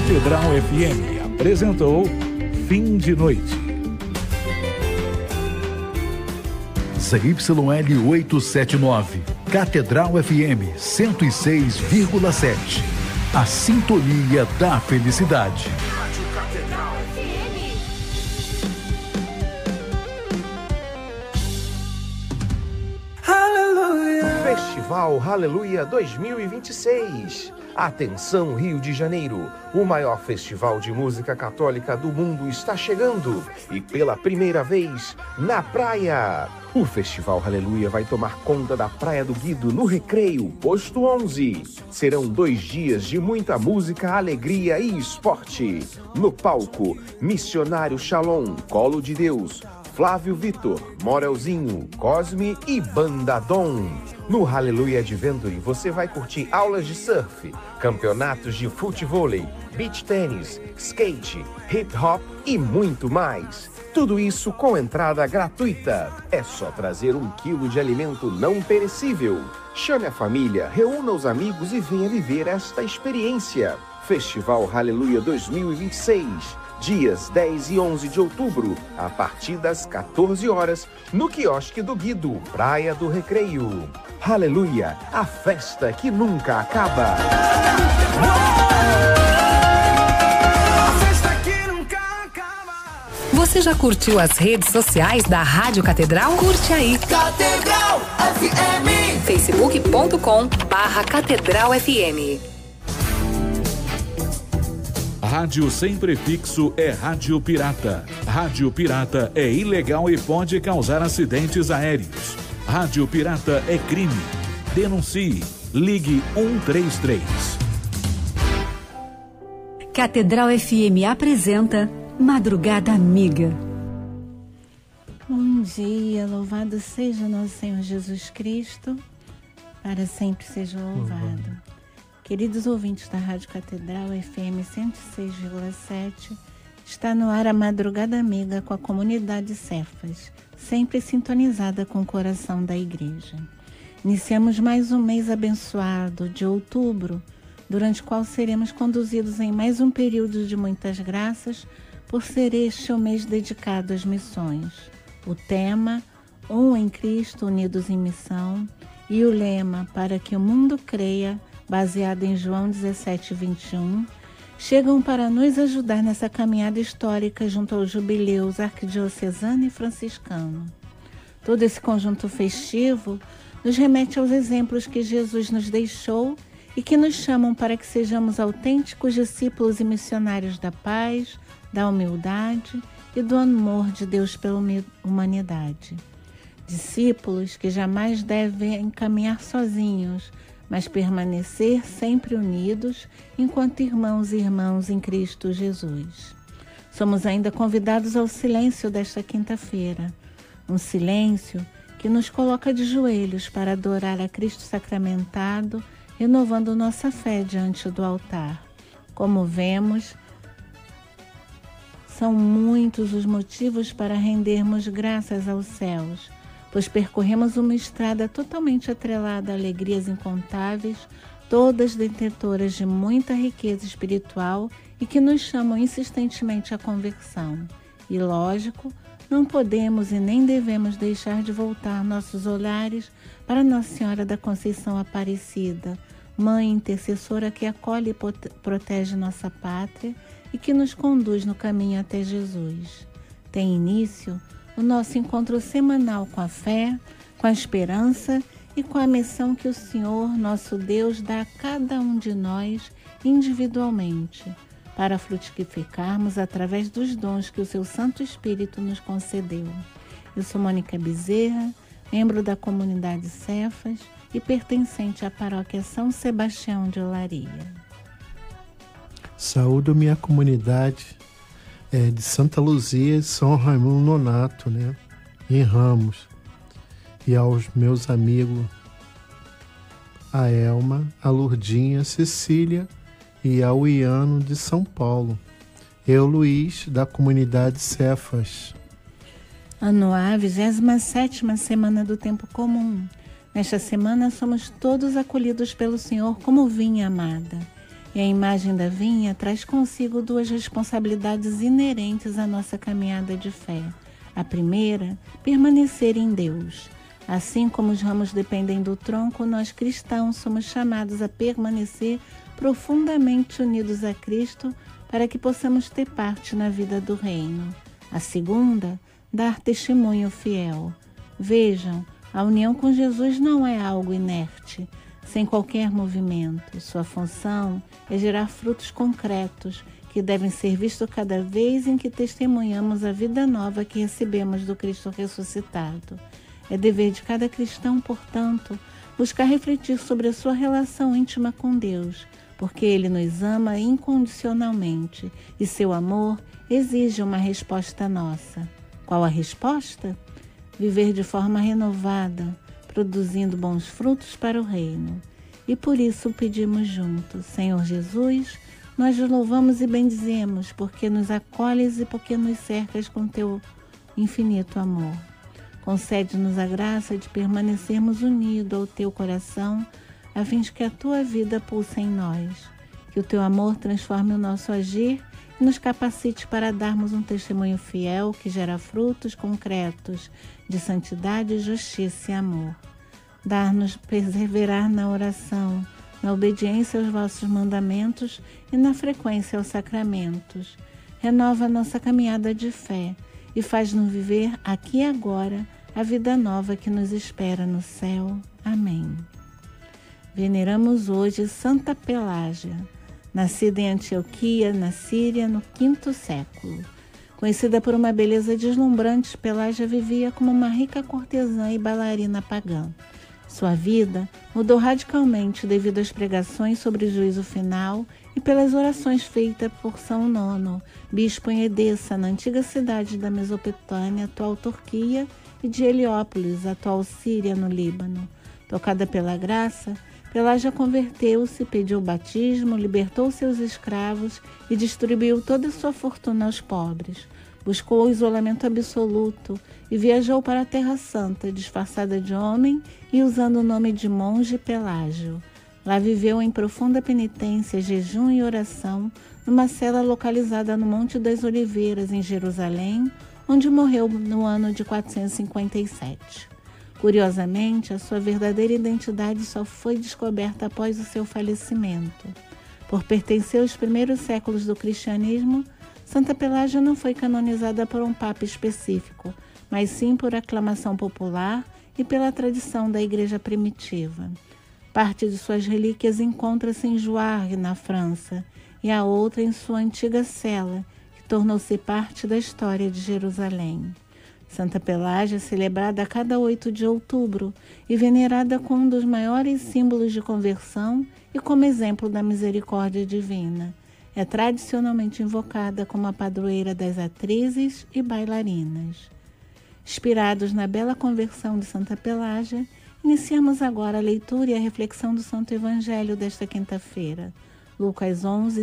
Catedral FM apresentou Fim de Noite. ZYL 879, Catedral FM 106,7. A sintonia da felicidade. Festival Aleluia 2026. Atenção, Rio de Janeiro, o maior festival de música católica do mundo está chegando e pela primeira vez na praia. O Festival Aleluia vai tomar conta da Praia do Guido, no Recreio, posto 11. Serão 2 dias de muita música, alegria e esporte. No palco, Missionário Shalom, Colo de Deus, Flávio Vitor, Morelzinho, Cosme e Banda Dom. No Hallelujah Adventure você vai curtir aulas de surf, campeonatos de futevôlei, beach tênis, skate, hip hop e muito mais. Tudo isso com entrada gratuita. É só trazer 1 quilo de alimento não perecível. Chame a família, reúna os amigos e venha viver esta experiência. Festival Hallelujah 2026. Dias 10 e 11 de outubro, a partir das 14 horas, no quiosque do Guido, Praia do Recreio. Aleluia, a festa que nunca acaba. Você já curtiu as redes sociais da Rádio Catedral? Curte aí. Catedral FM. facebook.com/Catedral FM. Rádio sem prefixo é rádio pirata. Rádio pirata é ilegal e pode causar acidentes aéreos. Rádio pirata é crime. Denuncie. Ligue 133. Catedral FM apresenta Madrugada Amiga. Bom dia, louvado seja nosso Senhor Jesus Cristo, para sempre seja louvado. Queridos ouvintes da Rádio Catedral FM 106,7, está no ar a Madrugada Amiga com a comunidade Cefas, sempre sintonizada com o coração da igreja. Iniciamos mais um mês abençoado de outubro, durante o qual seremos conduzidos em mais um período de muitas graças, por ser este o mês dedicado às missões. O tema, Um em Cristo, Unidos em Missão, e o lema, Para que o mundo creia, baseado em João 17:21, chegam para nos ajudar nessa caminhada histórica junto aos jubileus arquidiocesano e franciscano. Todo esse conjunto festivo nos remete aos exemplos que Jesus nos deixou e que nos chamam para que sejamos autênticos discípulos e missionários da paz, da humildade e do amor de Deus pela humanidade. Discípulos que jamais devem caminhar sozinhos, mas permanecer sempre unidos enquanto irmãos e irmãs em Cristo Jesus. Somos ainda convidados ao silêncio desta quinta-feira, um silêncio que nos coloca de joelhos para adorar a Cristo sacramentado, renovando nossa fé diante do altar. Como vemos, são muitos os motivos para rendermos graças aos céus, pois percorremos uma estrada totalmente atrelada a alegrias incontáveis, todas detentoras de muita riqueza espiritual e que nos chamam insistentemente à conversão. E, lógico, não podemos e nem devemos deixar de voltar nossos olhares para Nossa Senhora da Conceição Aparecida, Mãe intercessora que acolhe e protege nossa pátria e que nos conduz no caminho até Jesus. Tem início o nosso encontro semanal com a fé, com a esperança e com a missão que o Senhor, nosso Deus, dá a cada um de nós individualmente, para frutificarmos através dos dons que o seu Santo Espírito nos concedeu. Eu sou Mônica Bezerra, membro da comunidade Cefas e pertencente à paróquia São Sebastião de Olaria. Saúdo minha comunidade de Santa Luzia e São Raimundo Nonato, em Ramos. E aos meus amigos, a Elma, a Lourdinha, a Cecília e ao Iano de São Paulo. Eu, Luiz, da comunidade Cefas. Ano A, 27ª Semana do Tempo Comum. Nesta semana somos todos acolhidos pelo Senhor como vinha amada. E a imagem da vinha traz consigo duas responsabilidades inerentes à nossa caminhada de fé. A primeira, permanecer em Deus. Assim como os ramos dependem do tronco, nós cristãos somos chamados a permanecer profundamente unidos a Cristo para que possamos ter parte na vida do reino. A segunda, dar testemunho fiel. Vejam, a união com Jesus não é algo inerte, sem qualquer movimento. Sua função é gerar frutos concretos que devem ser vistos cada vez em que testemunhamos a vida nova que recebemos do Cristo ressuscitado. É dever de cada cristão, portanto, buscar refletir sobre a sua relação íntima com Deus, porque Ele nos ama incondicionalmente e seu amor exige uma resposta nossa. Qual a resposta? Viver de forma renovada, produzindo bons frutos para o reino. E por isso pedimos juntos: Senhor Jesus, nós te louvamos e bendizemos, porque nos acolhes e porque nos cercas com teu infinito amor. Concede-nos a graça de permanecermos unidos ao teu coração, a fim de que a tua vida pulse em nós. Que o teu amor transforme o nosso agir e nos capacite para darmos um testemunho fiel que gera frutos concretos de santidade, justiça e amor. Dar-nos perseverar na oração, na obediência aos vossos mandamentos e na frequência aos sacramentos. Renova a nossa caminhada de fé e faz-nos viver aqui e agora a vida nova que nos espera no céu. Amém. Veneramos hoje Santa Pelágia, nascida em Antioquia, na Síria, no V século. Conhecida por uma beleza deslumbrante, Pelágia vivia como uma rica cortesã e bailarina pagã. Sua vida mudou radicalmente devido às pregações sobre o juízo final e pelas orações feitas por São Nono, bispo em Edessa, na antiga cidade da Mesopotâmia, atual Turquia, e de Heliópolis, atual Síria, no Líbano. Tocada pela graça, Pelágia converteu-se, pediu batismo, libertou seus escravos e distribuiu toda a sua fortuna aos pobres. Buscou o isolamento absoluto e viajou para a Terra Santa, disfarçada de homem e usando o nome de monge Pelágio. Lá viveu em profunda penitência, jejum e oração, numa cela localizada no Monte das Oliveiras, em Jerusalém, onde morreu no ano de 457. Curiosamente, a sua verdadeira identidade só foi descoberta após o seu falecimento. Por pertencer aos primeiros séculos do cristianismo, Santa Pelágia não foi canonizada por um papa específico, mas sim por aclamação popular e pela tradição da igreja primitiva. Parte de suas relíquias encontra-se em Jouarre, na França, e a outra em sua antiga cela, que tornou-se parte da história de Jerusalém. Santa Pelágia é celebrada a cada 8 de outubro e venerada como um dos maiores símbolos de conversão e como exemplo da misericórdia divina. É tradicionalmente invocada como a padroeira das atrizes e bailarinas. Inspirados na bela conversão de Santa Pelágia, iniciamos agora a leitura e a reflexão do Santo Evangelho desta quinta-feira, Lucas 11,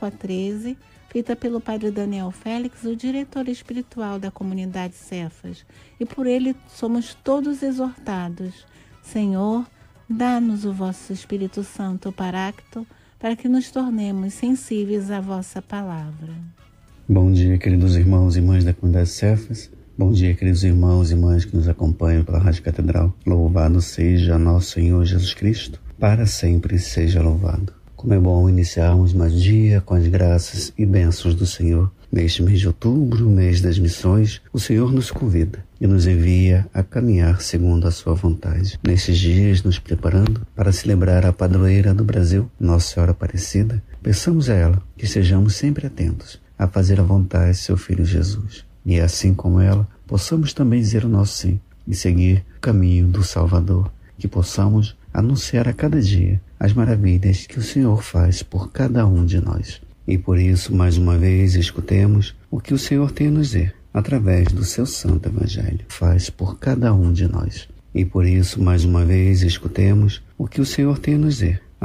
5-13, feita pelo Padre Daniel Félix, o diretor espiritual da comunidade Cefas, e por ele somos todos exortados: Senhor, dá-nos o vosso Espírito Santo, o Paráclito, para que nos tornemos sensíveis à vossa palavra. Bom dia, queridos irmãos e irmãs da comunidade Cefas. Bom dia, queridos irmãos e irmãs que nos acompanham pela Rádio Catedral. Louvado seja nosso Senhor Jesus Cristo, para sempre seja louvado. Como é bom iniciarmos mais um dia com as graças e bênçãos do Senhor. Neste mês de outubro, mês das missões, o Senhor nos convida e nos envia a caminhar segundo a sua vontade. Nestes dias, nos preparando para celebrar a padroeira do Brasil, Nossa Senhora Aparecida, peçamos a ela que sejamos sempre atentos a fazer a vontade de seu Filho Jesus. E assim como ela, possamos também dizer o nosso sim e seguir o caminho do Salvador, que possamos anunciar a cada dia as maravilhas que o Senhor faz por cada um de nós. E por isso, mais uma vez, escutemos o que o Senhor tem a nos dizer, através do seu Santo Evangelho. Faz por cada um de nós. E por isso, mais uma vez, escutemos o que o Senhor tem a nos dizer,